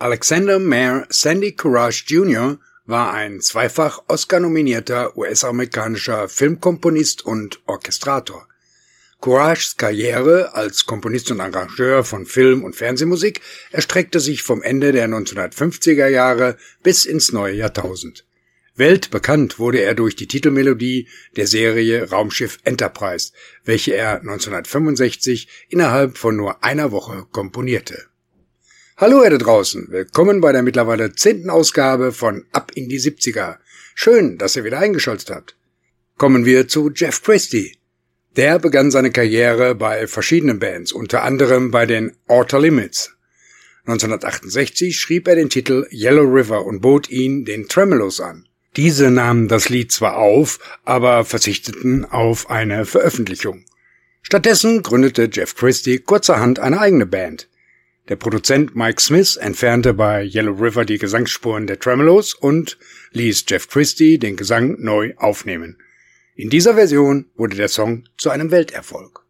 Alexander Mayer Sandy Courage Jr. war ein zweifach Oscar-nominierter US-amerikanischer Filmkomponist und Orchestrator. Courages Karriere als Komponist und Arrangeur von Film- und Fernsehmusik erstreckte sich vom Ende der 1950er Jahre bis ins neue Jahrtausend. Weltbekannt wurde er durch die Titelmelodie der Serie Raumschiff Enterprise, welche er 1965 innerhalb von nur einer Woche komponierte. Hallo ihr da draußen, willkommen bei der mittlerweile 10. Ausgabe von Ab in die 70er. Schön, dass ihr wieder eingeschaltet habt. Kommen wir zu Jeff Christy. Der begann seine Karriere bei verschiedenen Bands, unter anderem bei den Outer Limits. 1968 schrieb er den Titel Yellow River und bot ihn den Tremeloes an. Diese nahmen das Lied zwar auf, aber verzichteten auf eine Veröffentlichung. Stattdessen gründete Jeff Christy kurzerhand eine eigene Band. Der Produzent Mike Smith entfernte bei Yellow River die Gesangsspuren der Tremeloes und ließ Jeff Christy den Gesang neu aufnehmen. In dieser Version wurde der Song zu einem Welterfolg.